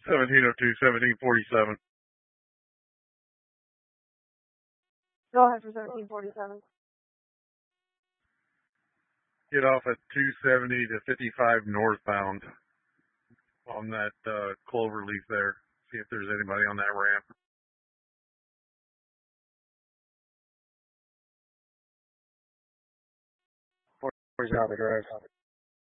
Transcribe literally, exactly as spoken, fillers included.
seventeen oh two, seventeen forty-seven. Go ahead for seventeen forty-seven. Get off at two seventy to fifty-five northbound on that uh, cloverleaf there. See if there's anybody on that ramp. Where's out the drive?